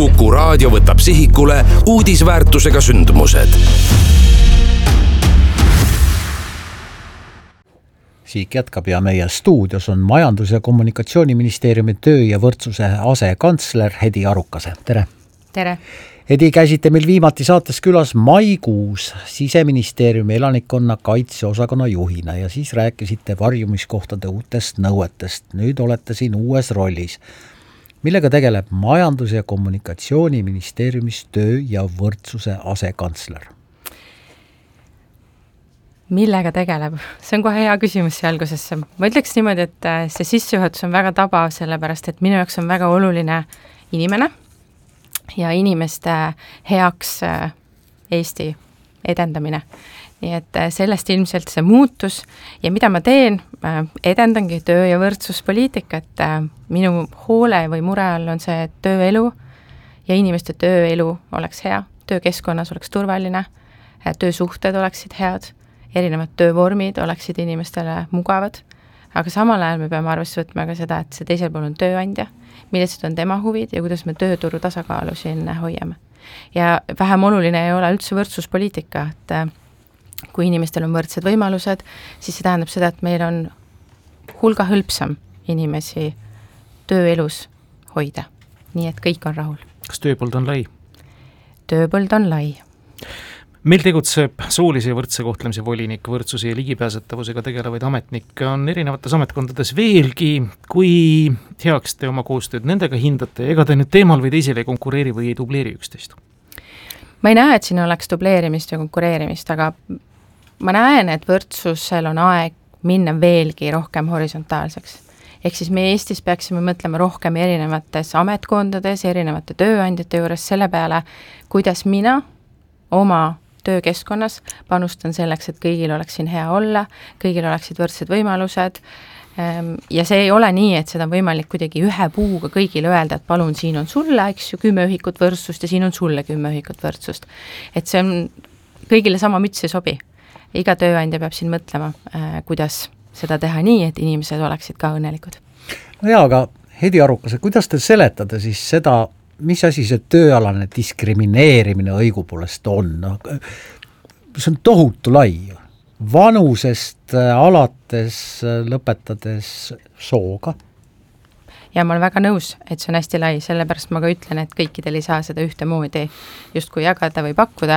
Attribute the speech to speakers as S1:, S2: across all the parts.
S1: Kuku Raadio võtab sihikule uudisväärtusega sündmused.
S2: Siik jätkab ja meie stuudios on Majandus- ja Kommunikatsiooniministeeriumi töö- ja võrdsuse asekantsler Hedi Arukase. Tere!
S3: Tere!
S2: Hedi, käisite meil viimati saates külas maikuus Siseministeeriumi elanikkonna kaitseosakonna juhina ja siis rääkisite varjumiskohtade uutest nõuetest. Nüüd olete siin uues rollis. Millega tegeleb Majandus- ja Kommunikatsiooniministeeriumis töö- ja võrdsuse asekantsler?
S3: Millega tegeleb? See on kohe hea küsimus siia algusesse. Ma ütleks niimoodi, et see sissejuhatus on väga tabav, sellepärast et minu jaoks on väga oluline inimene ja inimeste heaks Eesti edendamine. Nii et sellest ilmselt see muutus ja mida ma teen, edendangi töö- ja võrdsuspoliitikat. Minu hoole või mure all on see, et tööelu ja inimeste tööelu oleks hea, töökeskkonnas oleks turvaline, töösuhted oleksid head, erinevad töövormid oleksid inimestele mugavad, aga samal ajal me peame arvesse võtma ka seda, et see teisel pool on tööandja, millised on tema huvid ja kuidas me tööturu tasakaalu siin hoiame. Ja vähem oluline ei ole üldse võrdsuspoliitika, et kui inimestel on võrdsed võimalused, siis see tähendab seda, et meil on hulga hõlpsam inimesi tööelus hoida, nii et kõik on rahul.
S4: Kas tööpõld on lai?
S3: Tööpõld on lai.
S4: Meil tegutseb soolise ja võrdse kohtlemise volinik, võrdsuse ja ligipääsetavusega tegelevaid ametnikke on erinevates ametkondades veelgi, kui heaks te oma koostööd nendega hindate, ega te nüüd teemal või teisele ei konkureeri või ei dubleeri üksteist?
S3: Ma ei näe, et siin oleks dubleerimist ja konkureerimist, aga ma näen, et võrdsusel on aeg minna veelgi rohkem horisontaalseks. Ehk siis me Eestis peaksime mõtlema rohkem erinevates ametkondades, erinevate tööandjate juures selle peale, kuidas mina oma töökeskkonnas panustan selleks, et kõigil oleks siin hea olla, kõigil oleksid võrdsed võimalused ja see ei ole nii, et seda on võimalik kuidagi ühe puuga kõigile öelda, et palun, siin on sulle, eks ju, 10 ühikut võrdsust ja siin on sulle 10 ühikut võrdsust. Et see on kõigile sama müts ei sobi. Iga tööandja peab siin mõtlema, kuidas seda teha nii, et inimesed oleksid ka õnnelikud.
S2: No jaa, aga Hedi Arukase, kuidas te seletate siis seda, mis asi see tööalane diskrimineerimine õigupoolest on? No, see on tohutu lai. Vanusest alates lõpetades sooga.
S3: Ja ma olen väga nõus, et see on hästi lai, sellepärast ma ka ütlen, et kõikidel ei saa seda ühtemoodi justkui jagada või pakkuda.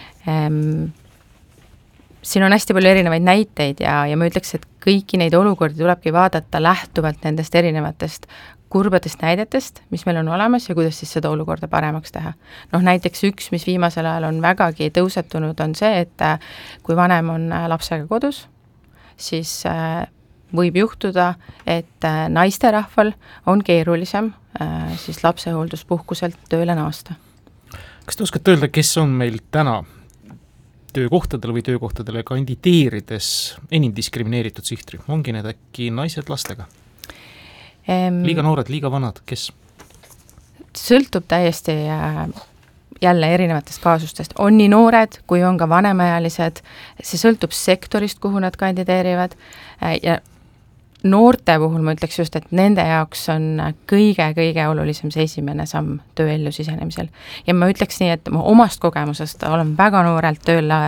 S3: Siin on hästi palju erinevaid näiteid ja ma ütleks, et kõiki neid olukordi tulebki vaadata lähtuvalt nendest erinevatest kurbadest näidetest, mis meil on olemas ja kuidas siis seda olukorda paremaks teha. Näiteks üks, mis viimasel ajal on vägagi tõusetunud, on see, et kui vanem on lapsega kodus, siis võib juhtuda, et naisterahval on keerulisem siis lapsehoolduspuhkuselt tööle naasta.
S4: Kas te oskate öelda, kes on meil täna töökohtadele või töökohtadele kandideerides enim diskrimineeritud sihtrühm? Ongi need äkki naised lastega? Liiga noored, liiga vanad, kes?
S3: Sõltub täiesti jälle erinevatest kaasustest. On nii noored, kui on ka vanemaealised. See sõltub sektorist, kuhu nad kandideerivad. Ja noorte puhul ma ütleks just, et nende jaoks on kõige olulisem see esimene samm tööellu sisenemisel. Ja ma ütleks nii, et ma omast kogemusest olen väga noorelt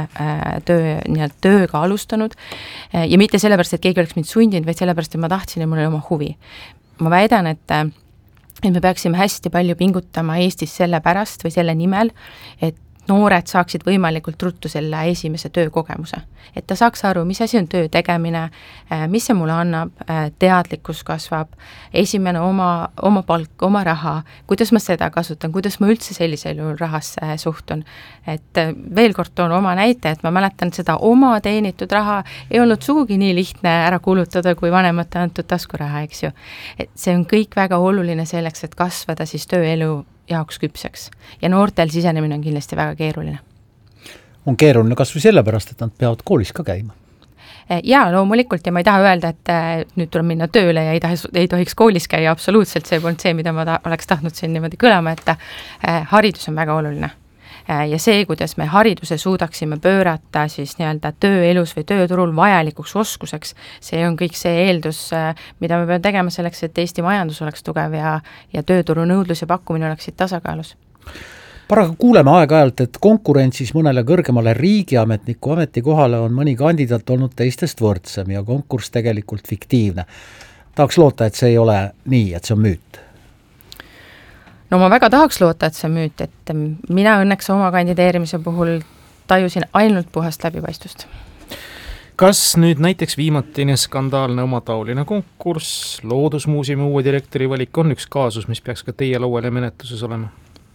S3: tööga alustanud ja mitte sellepärast, et keegi oleks mind sundinud, vaid sellepärast, et ma tahtsin ja mul oli oma huvi. Ma väidan, et me peaksime hästi palju pingutama Eestis selle pärast või selle nimel, et noored saaksid võimalikult ruttu selle esimese töökogemuse. Et ta saaks aru, mis asi on töö tegemine, mis see mulle annab, teadlikkus kasvab, esimene oma palk, oma raha, kuidas ma seda kasutan, kuidas ma üldse sellisel juhul rahasse suhtun. Et veel kord toon oma näite, et ma mäletan seda oma teenitud raha ei olnud sugugi nii lihtne ära kulutada, kui vanemate antud taskuraha, eks ju. Et see on kõik väga oluline selleks, et kasvada siis tööelu jaoks küpseks. Ja noortel sisenemine on kindlasti väga keeruline.
S2: On keeruline kas või sellepärast, et nad peavad koolis ka käima?
S3: Jaa, loomulikult ja ma ei taha öelda, et nüüd tuleb minna tööle ja ei tohiks koolis käia, absoluutselt see polnud see, mida ma oleks tahtnud siin niimoodi kõlama, et haridus on väga oluline. ja see, kuidas me hariduse suudaksime pöörata siis nii-öelda tööelus või tööturul vajalikuks oskuseks, see on kõik see eeldus, mida me peame tegema selleks, et Eesti majandus oleks tugev ja tööturu nõudlus ja pakkumine oleksid tasakaalus.
S2: Paraku kuuleme aeg-ajalt, et konkurentsis mõnele kõrgemale riigiametniku ametikohale on mõni kandidaat olnud teistest võrdsem ja konkurss tegelikult fiktiivne. Tahaks loota, et see ei ole nii, et see on müüt.
S3: No ma väga tahaks loota, et see on müüt, et mina õnneks oma kandideerimise puhul tajusin ainult puhast läbipaistvust.
S4: Kas nüüd näiteks viimatine skandaalne omataoline konkurss, Loodusmuuseumi uue direktori valik on üks kaasus, mis peaks ka teie lauale menetluses olema?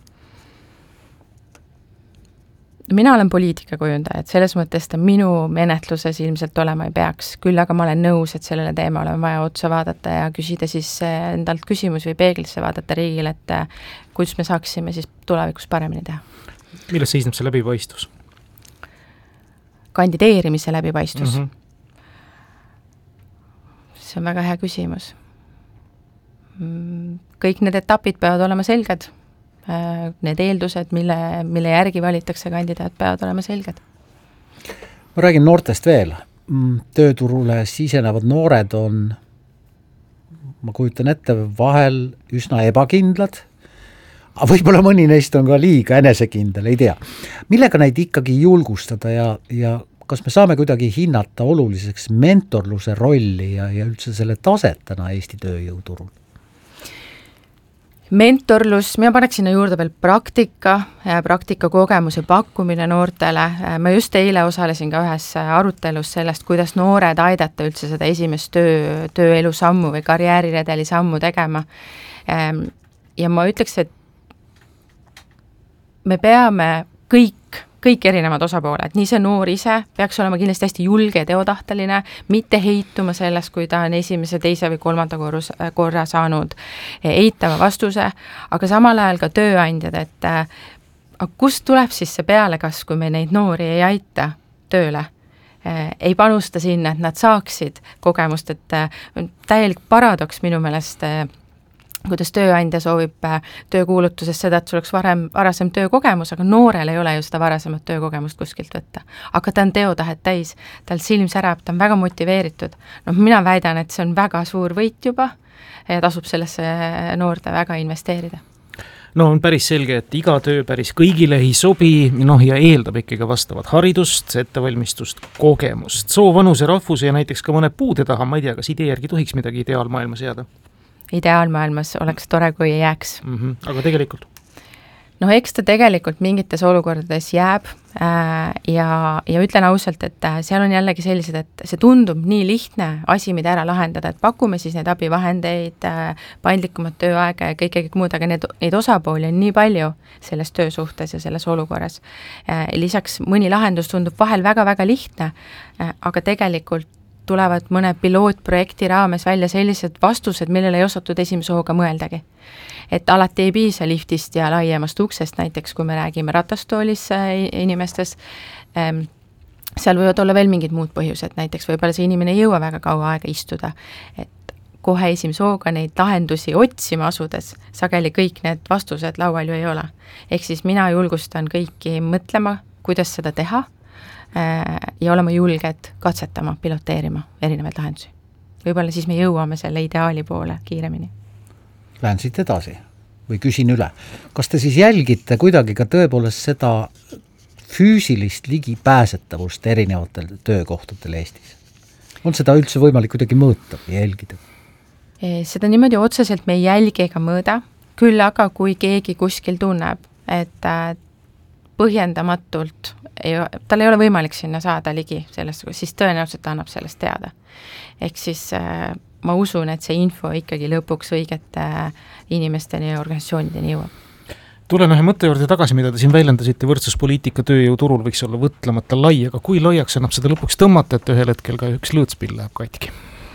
S3: Mina olen poliitikakujundaja, et selles mõttes ta minu menetluses ilmselt olema ei peaks, küll aga ma olen nõus, et sellele teemale on vaja otsa vaadata ja küsida siis endalt küsimus või peeglisse vaadata riigile, et kuidas me saaksime siis tulevikus paremini teha.
S4: Milles seisneb see läbipaistvus?
S3: Kandideerimise läbipaistvus. See on väga hea küsimus. Kõik need etapid peavad olema selged. Need eeldused, mille järgi valitakse kandidaat, peavad olema selged.
S2: Ma räägin noortest veel. Tööturule sisenevad noored on, ma kujutan ette, vahel üsna ebakindlad, aga võib-olla mõni neist on ka liiga enesekindel, ei tea. Millega neid ikkagi julgustada ja kas me saame kuidagi hinnata oluliseks mentorluse rolli ja üldse selle tasetena Eesti tööjõuturul?
S3: Mentorlus, mina paneks sinna juurde veel praktikakogemuse pakkumine noortele. Ma just eile osalesin ka ühes arutelus sellest, kuidas noored aidata üldse seda esimest tööelu sammu või karjääriredeli sammu tegema. Ja ma ütleks, et me peame kõik erinevad osapooled, nii see noor ise peaks olema kindlasti hästi julge ja teotahteline, mitte heituma sellest, kui ta on esimese, teise või kolmanda korra saanud eitava vastuse, aga samal ajal ka tööandjad, et kust tuleb siis see pealekas, kui me neid noori ei aita tööle? Ei panusta sinna, et nad saaksid kogemust, et täielik paradoks minu meelest, kuidas tööandja soovib töökuulutuses seda, et sul oleks varasem töökogemus, aga noorel ei ole ju seda varasemat töökogemust kuskilt võtta. Aga ta on teotahet täis, tal silm särab, ta on väga motiveeritud. Mina väidan, et see on väga suur võit juba ja tasub sellesse noorte väga investeerida.
S4: No on päris selge, et iga töö päris kõigile ei sobi, ja eeldab ikkagi vastavat haridust, ettevalmistust, kogemust. Soo, vanuse, rahvuse ja näiteks ka mõne puude taha, ma ei tea, kas idee järgi tohiks midagi ideaalmaailmas jääda?
S3: Ideaalmaailmas oleks tore, kui ei jääks.
S4: Aga tegelikult?
S3: Eks ta tegelikult mingites olukordades jääb ja ütlen ausalt, et seal on jällegi sellised, et see tundub nii lihtne asi, mida ära lahendada, et pakume siis neid abivahendeid, paindlikumat tööaega ja kõik muud, aga neid osapooli on nii palju selles töösuhtes ja selles olukorras. Lisaks mõni lahendus tundub vahel väga-väga lihtne, aga tegelikult tulevad mõne pilootprojekti raames välja sellised vastused, millele ei osatud esimese hooga mõeldagi. Et alati ei piisa liftist ja laiemast uksest, näiteks kui me räägime ratastoolis inimestes, seal võivad olla veel mingid muud põhjused, näiteks võib-olla see inimene ei jõua väga kaua aega istuda, et kohe esimese hooga neid lahendusi otsima asudes, sageli kõik need vastused laual ju ei ole. Ehk siis mina julgustan kõiki mõtlema, kuidas seda teha, ja olema julged katsetama, piloteerima erinevaid lahendusi. Võib-olla siis me jõuame selle ideaali poole kiiremini.
S2: Lähen siit edasi või küsin üle. Kas te siis jälgite kuidagi ka tõepoolest seda füüsilist ligipääsetavust erinevatel töökohtadel Eestis? On seda üldse võimalik kuidagi mõõta ja jälgida?
S3: Seda niimoodi otseselt me ei jälgi ega mõõda, küll aga kui keegi kuskil tunneb, et põhjendamatult tal ei ole võimalik sinna saada ligi sellest, siis tõenäoliselt ta annab sellest teada. Ehk siis ma usun, et see info ikkagi lõpuks õigete inimesteni ja organisatsioonideni jõuab.
S4: Tulen ühe mõtte juurde tagasi, mida te siin väljendasite, võrdsuspoliitika tööjõuturul võiks olla võtlemata lai, aga kui laiaks annab seda lõpuks tõmmata, et ühel hetkel ka üks lõõtspill läheb katki?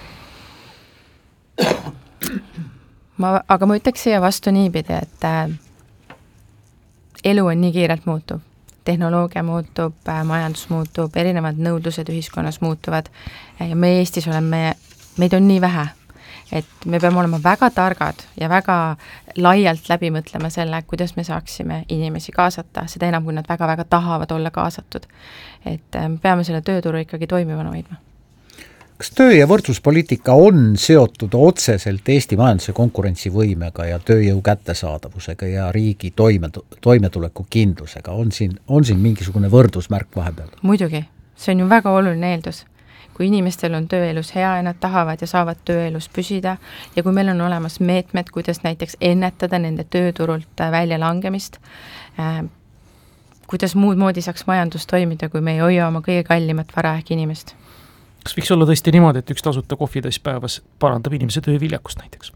S3: Aga ma ütleks siia vastu niipidi, et elu on nii kiirelt muutuv. Tehnoloogia muutub, majandus muutub, erinevad nõudlused ühiskonnas muutuvad ja me Eestis oleme, meid on nii vähe, et me peame olema väga targad ja väga laialt läbi mõtlema selle, kuidas me saaksime inimesi kaasata, seda enam, kui nad väga-väga tahavad olla kaasatud. Et peame selle tööturu ikkagi toimivana hoidma.
S2: Kas töö- ja võrdsuspoliitika on seotud otseselt Eesti majanduse konkurentsivõimega ja tööjõu kättesaadavusega ja riigi toimetuleku kindlusega? On siin mingisugune võrdusmärk vahepeal?
S3: Muidugi, see on ju väga oluline eeldus. Kui inimestel on tööelus hea ja nad tahavad ja saavad tööelus püsida ja kui meil on olemas meetmed, kuidas näiteks ennetada nende tööturult välja langemist, kuidas muud moodi saaks majandus toimida, kui me ei hoia oma kõige kallimat vara ehk inimest.
S4: Kas võiks olla tõesti niimoodi, et üks tasuta kohvitass päevas parandab inimese tööviljakust näiteks?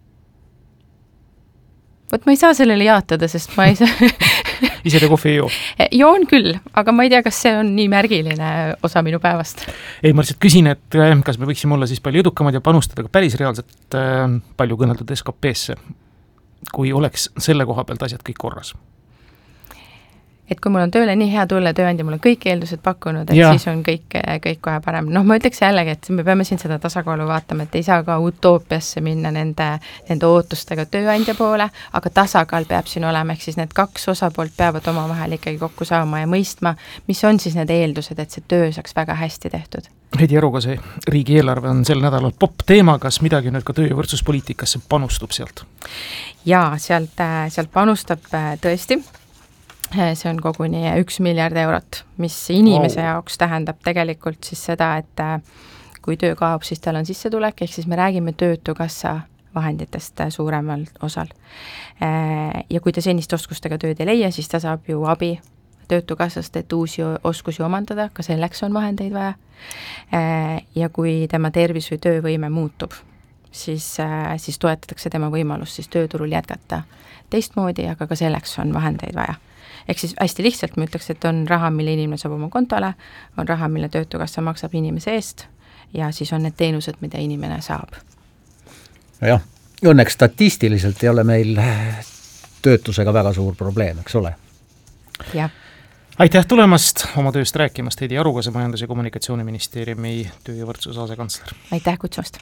S3: Vot ma ei saa sellele jaatada, sest ma ei saa
S4: ise te kohvi ei joo?
S3: Joon küll, aga ma ei tea, kas see on nii märgiline osa minu päevast.
S4: Ei, ma lihtsalt küsin, et kas me võiksime olla siis palju edukamad ja panustada ka päris reaalselt palju kõneldud SKP-sse, kui oleks selle koha pealt asjad kõik korras.
S3: Et kui mul on tööle nii hea tulla, tööandja mul on kõik eeldused pakkunud, et siis on kõik kohe parem. Ma ütleks jällegi, et me peame siin seda tasakaalu vaatama, et ei saa ka utoopiasse minna nende ootustega tööandja poole, aga tasakaal peab siin olema, ehk siis need kaks osapoolt peavad omavahel ikkagi kokku saama ja mõistma, mis on siis need eeldused, et see töö saaks väga hästi tehtud.
S4: Heidi Aruga, see riigieelarve on sel nädalal popp teema, kas midagi nüüd ka töö- ja võrdsuspoliitikasse panustub sealt?
S3: Jaa, sealt panustab tõesti. See on koguni 1 miljard eurot, mis inimese jaoks tähendab tegelikult siis seda, et kui töö kaob, siis tal on sissetulek, ehk siis me räägime töötukassa vahenditest suuremal osal. Ja kui ta senist oskustega tööd ei leia, siis ta saab ju abi töötukassast, et uusi oskusi omandada, ka selleks on vahendeid vaja. Ja kui tema tervis või töövõime muutub, siis toetatakse tema võimalus siis tööturul jätkata teistmoodi, aga ka selleks on vahendeid vaja. Ehk siis hästi lihtsalt ma ütleks, et on raha, mille inimene saab oma kontole, on raha, mille töötukassa maksab inimese eest ja siis on need teenused, mida inimene saab.
S2: Jah, õnneks statistiliselt ei ole meil töötusega väga suur probleem, eks ole?
S3: Jah.
S4: Aitäh tulemast, oma tööst rääkimast, Heidi Arugase Majandus- ja Kommunikatsiooniministeeriumi töö- ja võrdsuse asekantsler.
S3: Aitäh kutsumast!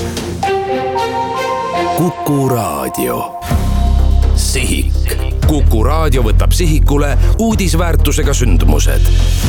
S1: Kuku Raadio. Sihik. Kuku Raadio võtab sihikule uudisväärtusega sündmused.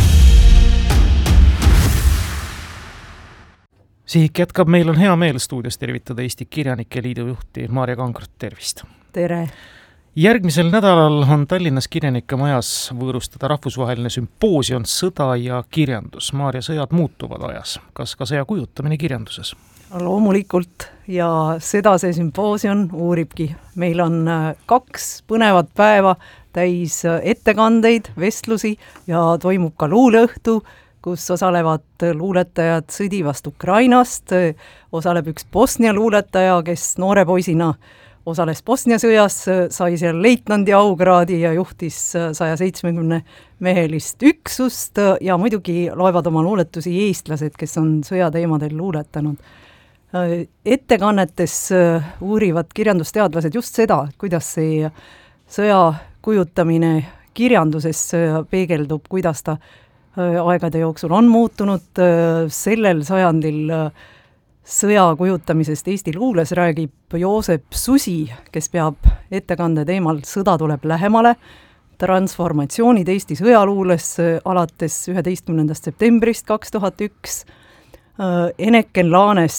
S4: Sihik jätkab, meil on hea meel stuudios tervitada Eesti Kirjanike Liidu juhti Maarja Kangrot, tervist!
S5: Tere!
S4: Järgmisel nädalal on Tallinnas Kirjanike Majas võõrustada rahvusvaheline sümpoosium Sõda ja kirjandus. Maarja, sõjad muutuvad ajas. Kas ka sõja kujutamine kirjanduses?
S5: Loomulikult ja seda see sümpoosium uuribki. Meil on 2 põnevat päeva täis ettekandeid, vestlusi ja toimub ka luuleõhtu, kus osalevad luuletajad sõdivast Ukrainast, osaleb üks Bosnia luuletaja, kes noore poisina osales Bosnia sõjas, sai seal leitnandi aukraadi ja juhtis 170 mehelist üksust ja muidugi loevad oma luuletusi eestlased, kes on sõjateemadel luuletanud. Ettekannetes uurivad kirjandusteadlased just seda, kuidas see sõja kujutamine kirjanduses peegeldub, kuidas ta aegade jooksul on muutunud. Sellel sajandil sõja kujutamisest Eesti luules räägib Joosep Susi, kes peab ettekande teemal Sõda tuleb lähemale, transformatsioonid Eesti sõjaluules alates 11. septembrist 2001. Eneken Laanes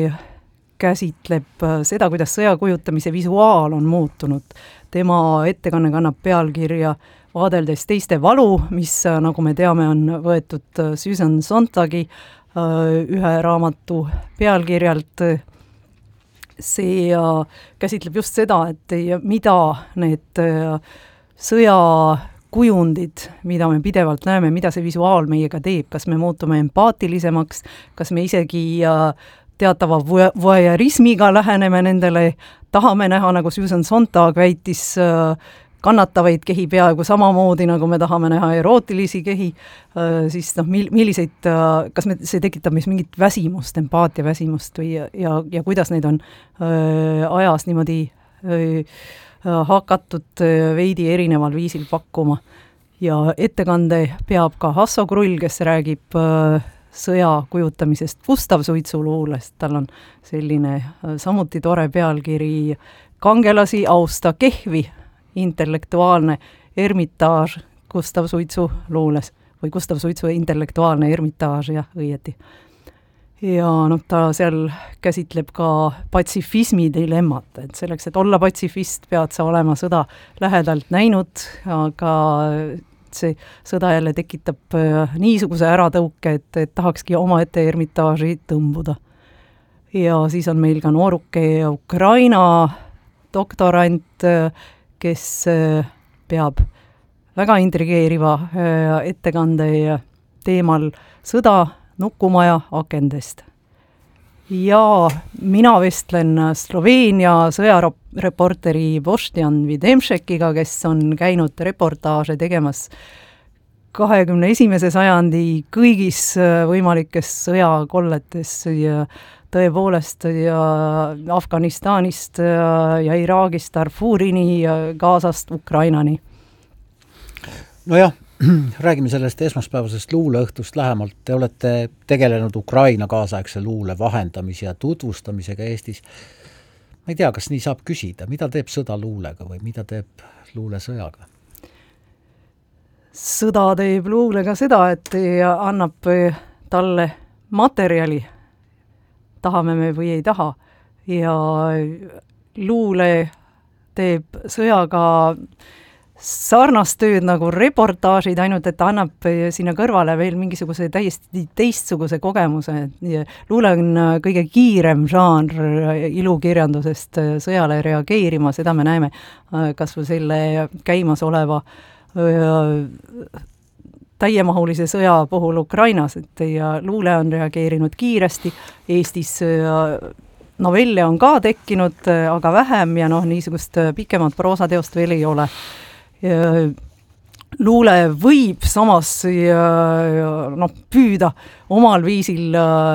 S5: käsitleb seda, kuidas sõja kujutamise visuaal on muutunud. Tema ettekanne kannab pealkirja Vaadeldes teiste valu, mis, nagu me teame, on võetud Susan Sontagi ühe raamatu pealkirjalt. See käsitleb just seda, et mida need sõjakujundid, mida me pidevalt näeme, mida see visuaal meiega teeb, kas me muutume empaatilisemaks, kas me isegi teatava voyeurismiga läheneme nendele, tahame näha, nagu Susan Sontag väitis, kannatavaid kehi peaaegu samamoodi, nagu me tahame näha erootilisi kehi, siis milliseid, kas see tekitab meis mingit väsimust, empaatia väsimust või, ja kuidas neid on ajas niimoodi hakatud veidi erineval viisil pakkuma. Ja ettekande peab ka Hasso Krull, kes räägib sõja kujutamisest Gustav Suitsu luulest, tal on selline samuti tore pealkiri Kangelasi austa kehvi, intellektuaalne ermitaaž Gustav Suitsu luules või Gustav Suitsu intellektuaalne ermitaaž, jah, õieti. Ja ta seal käsitleb ka patsifismi dilemmat, et selleks, et olla patsifist, pead sa olema sõda lähedalt näinud, aga see sõda jälle tekitab niisuguse äratõuke, et tahakski omaette ermitaaži tõmbuda. Ja siis on meil ka nooruke Ukraina doktorant, kes peab väga intrigeeriva ettekande teemal sõda Nukumaja akendest. Ja mina vestlen Sloveenia sõjareporteri Boštjan Videmšekiga, kes on käinud reportaaže tegemas 21. sajandi kõigis võimalikes sõjakolletes ja tõepoolest ja Afganistanist ja Iraagist Darfurini ja Gazast Ukrainani.
S2: Nojah, räägime sellest esmaspäevasest luuleõhtust lähemalt. Te olete tegelenud Ukraina kaasaegse luule vahendamise ja tutvustamisega Eestis. Ma ei tea, kas nii saab küsida, mida teeb sõda luulega või mida teeb luule sõjaga?
S5: Sõda teeb luulega seda, et annab talle materjali, tahame me või ei taha. Ja luule teeb sõjaga sarnast tööd nagu reportaažid, ainult et ta annab sinna kõrvale veel mingisuguse täiesti teistsuguse kogemuse. Luule on kõige kiirem žanr ilukirjandusest sõjale reageerima, seda me näeme kas või selle käimasoleva täiemahulise sõja puhul Ukrainas, et ja luule on reageerinud kiiresti, Eestis novelle on ka tekkinud, aga vähem ja niisugust pikemat proosateost veel ei ole. Luule võib samas püüda omal viisil